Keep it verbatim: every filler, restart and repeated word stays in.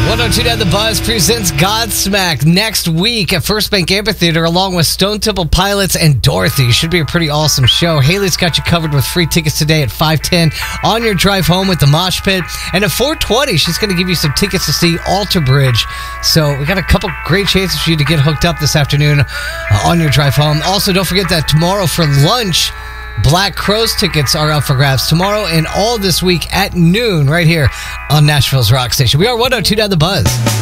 one oh two Down the Buzz presents Godsmack next week at First Bank Amphitheater along with Stone Temple Pilots and Dorothy. Should be a pretty awesome show. Haley's got you covered with free tickets today at five ten on your drive home with the Mosh Pit. And at four twenty, she's going to give you some tickets to see Alter Bridge. So we got a couple great chances for you to get hooked up this afternoon uh, on your drive home. Also, don't forget that tomorrow for lunch, Black Crowes tickets are up for grabs tomorrow and all this week at noon right here on Nashville's Rock Station. We are one oh two Down the Buzz.